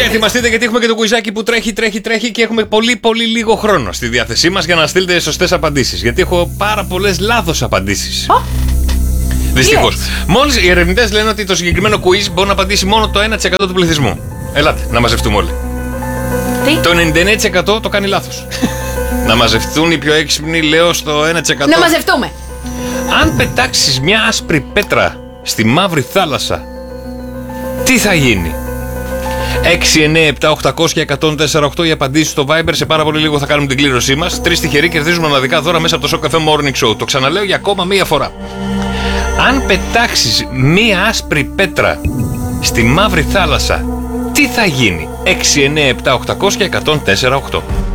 Και ετοιμαστείτε γιατί έχουμε και το κουιζάκι που τρέχει και έχουμε πολύ λίγο χρόνο στη διάθεσή μας για να στείλετε σωστές απαντήσεις. Γιατί έχω πάρα πολλές λάθος απαντήσεις. Δυστυχώς. Μόλις οι ερευνητές λένε ότι το συγκεκριμένο quiz μπορεί να απαντήσει μόνο το 1% του πληθυσμού. Ελάτε, να μαζευτούμε όλοι. Τι? Το 99% το κάνει λάθος. Να μαζευτούν οι πιο έξυπνοι, λέω, στο 1%. Να μαζευτούμε. Αν πετάξεις μια άσπρη πέτρα στη μαύρη θάλασσα, τι θα γίνει? 697-800-1048 οι απαντήσεις στο Viber. Σε πάρα πολύ λίγο θα κάνουμε την κλήρωσή μας. 3 τυχεροί κερδίζουν μοναδικά δώρα μέσα από το Shock Cafe Morning Show. Το ξαναλέω για ακόμα μία φορά. Αν πετάξεις μία άσπρη πέτρα στη μαύρη θάλασσα, τι θα γίνει? 697-800-1048.